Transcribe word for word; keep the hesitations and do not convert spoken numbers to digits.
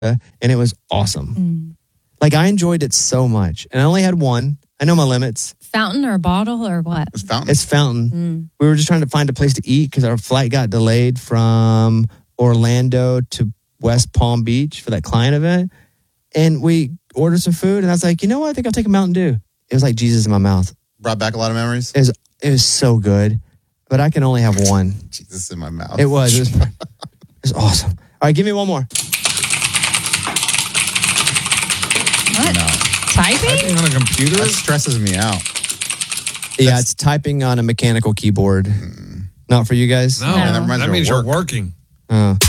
and it was awesome. Mm. Like, I enjoyed it so much. And I only had one. I know my limits. Fountain or bottle or what? It's fountain. It's fountain. Mm. We were just trying to find a place to eat because our flight got delayed from Orlando to West Palm Beach for that client event. And we ordered some food, and I was like, you know what? I think I'll take a Mountain Dew. It was like Jesus in my mouth. Brought back a lot of memories. It was, it was so good, but I can only have one. Jesus in my mouth. It was. It was, it was awesome. All right, give me one more. What? No. Typing? Typing on a computer? That stresses me out. Yeah, it's typing on a mechanical keyboard. Mm. Not for you guys? No, No. Yeah, that reminds that me means of you're work. working. Oh.